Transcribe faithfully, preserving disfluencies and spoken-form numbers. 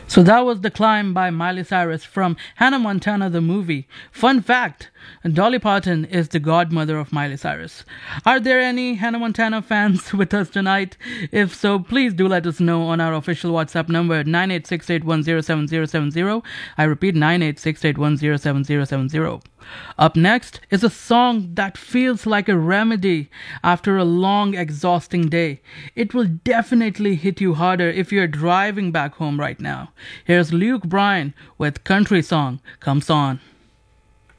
So that was The Climb by Miley Cyrus from Hannah Montana the movie. Fun fact, Dolly Parton is the godmother of Miley Cyrus. Are there any Hannah Montana fans with us tonight? If so, please do let us know on our official WhatsApp number nine eight six eight one zero seven zero seven zero. I repeat, nine eight six eight one zero seven zero seven zero. Up next is a song that feels like a remedy after a long, exhausting day. It will definitely hit you harder if you're driving back home right now. Here's Luke Bryan with Country Song Comes On.